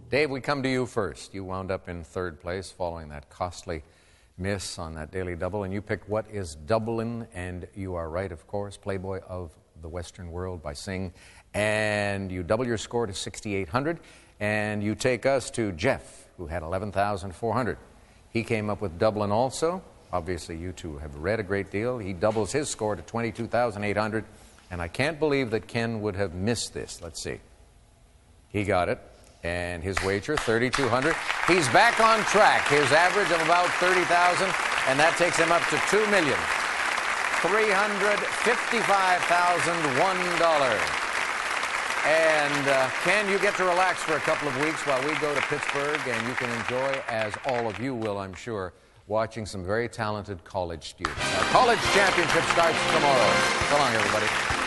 Dave, we come to you first. You wound up in third place following that costly miss on that daily double, and you picked What is Dublin, and you are right, of course, Playboy of the Western World by Sing, and you double your score to 6,800, and you take us to Jeff, who had 11,400. He came up with Dublin also. Obviously, you two have read a great deal. He doubles his score to 22,800, and I can't believe that Ken would have missed this. Let's see. He got it. And his wager, 3,200. He's back on track. His average of about 30,000, and that takes him up to $2,355,001. And Ken, you get to relax for a couple of weeks while we go to Pittsburgh, and you can enjoy, as all of you will, I'm sure, watching some very talented college students. Our college championship starts tomorrow. So long, everybody.